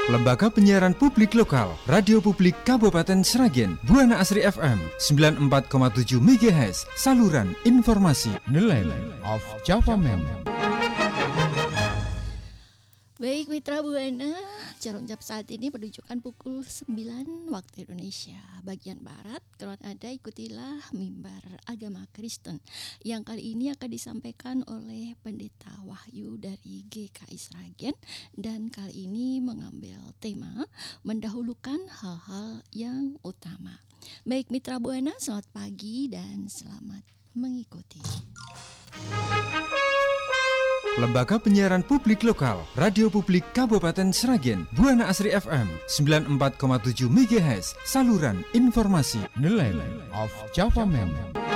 Lembaga Penyiaran Publik Lokal, Radio Publik Kabupaten Sragen, Buana Asri FM 94,7 MHz, saluran informasi. Nelayan of Java Man. Baik Mitra Buana, jarum jam saat ini menunjukkan pukul 9 waktu Indonesia bagian Barat. Kalau Anda ikutilah Mimbar Agama Kristen yang kali ini akan disampaikan oleh Pendeta Wahyu dari GKI Sragen. Dan kali ini mengambil tema mendahulukan hal-hal yang utama. Baik Mitra Buana, selamat pagi dan selamat mengikuti. Lembaga Penyiaran Publik Lokal, Radio Publik Kabupaten Sragen, Buana Asri FM 94,7 MHz, saluran informasi. Nelayan of Java Man.